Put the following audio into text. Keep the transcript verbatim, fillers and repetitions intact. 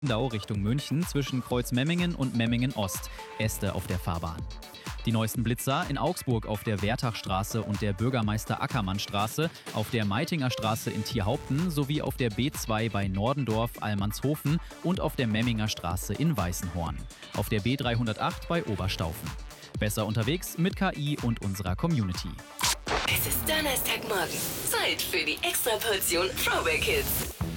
Dau Richtung München zwischen Kreuzmemmingen und Memmingen Ost. Äste auf der Fahrbahn. Die neuesten Blitzer in Augsburg auf der Wertachstraße und der Bürgermeister-Ackermann-Straße, auf der Meitinger Straße in Thierhaupten sowie auf der B zwei bei Nordendorf-Allmannshofen und auf der Memminger Straße in Weißenhorn. Auf der B dreihundertacht bei Oberstaufen. Besser unterwegs mit K I und unserer Community. Es ist Donnerstagmorgen. Zeit für die Extraportion Throwback Hits.